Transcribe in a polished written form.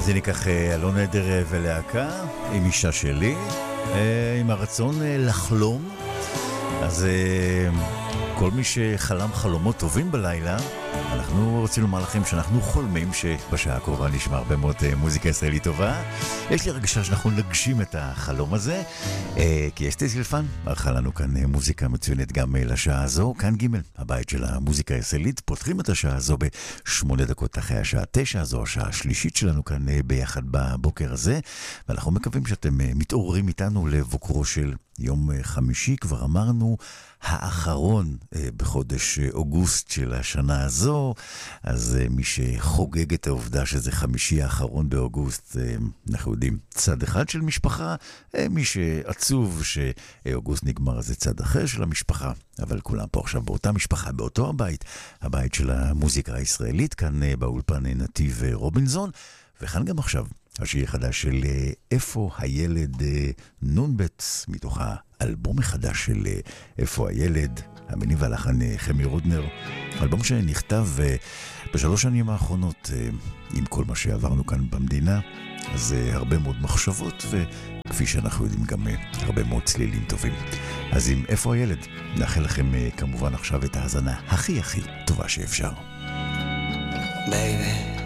אז הנה כך אלון עדר ולהקה עם אישה שלי, עם הרצון לחלום. אז כל מי שחלם חלומות טובים בלילה, אנחנו רוצים לומר לכם שאנחנו חולמים שבשעה הקרובה נשמע הרבה מאוד מוזיקה ישראלית טובה. יש לי הרגשה שאנחנו נגשים את החלום הזה, כי אסתי סילפן ערכה לנו כאן מוזיקה מצוינת גם לשעה הזו. כאן ג' הבית של המוזיקה הישראלית. פותחים את השעה הזו ב8 דקות אחרי השעה 9, זו השעה השלישית שלנו כאן ביחד בבוקר הזה, ואנחנו מקווים שאתם מתעוררים איתנו לבוקרו של יום חמישי. כבר אמרנו האחרון בחודש אוגוסט של השנה הזו, אז מי שחוגג את העובדה שזה חמישי האחרון באוגוסט, אנחנו יודעים צד אחד של משפחה, מי שעצוב שאוגוסט נגמר זה צד אחר של המשפחה, אבל כולם פה עכשיו באותה משפחה, באותו הבית, הבית של המוזיקה הישראלית, כאן באולפן נתיב רובינזון. וכאן גם עכשיו השיר חדש של איפה הילד נונבט, מתוך האלבום החדש של איפה הילד, המילים והלחן חמי רודנר, אלבום שנכתב בשלוש שנים האחרונות עם כל מה שעברנו כאן במדינה, אז הרבה מאוד מחשבות, וכפי שאנחנו יודעים גם הרבה מאוד צלילים טובים. אז עם איפה הילד נאחל לכם כמובן עכשיו את ההאזנה הכי הכי טובה שאפשר. Baby